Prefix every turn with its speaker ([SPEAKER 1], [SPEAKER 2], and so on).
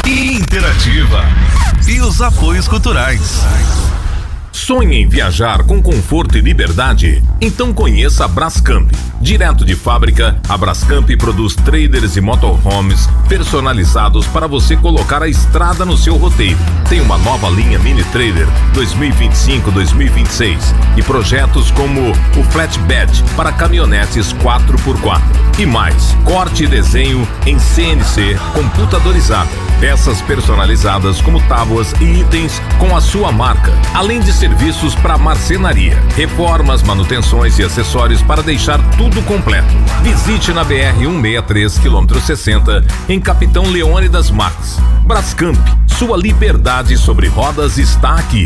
[SPEAKER 1] e interativa. E os apoios culturais. Sonha em viajar com conforto e liberdade? Então conheça a Brascamp. Direto de fábrica, a Brascamp produz trailers e motorhomes personalizados para você colocar a estrada no seu roteiro. Tem uma nova linha mini trailer 2025-2026 e projetos como o flatbed para caminhonetes 4x4 e mais, corte e desenho em CNC computadorizado. Peças personalizadas como tábuas e itens com a sua marca, além de serviços para marcenaria, reformas, manutenções e acessórios para deixar tudo completo. Visite na BR-163, quilômetro 60, em Capitão Leônidas Marques. Brascamp, sua liberdade sobre rodas está aqui.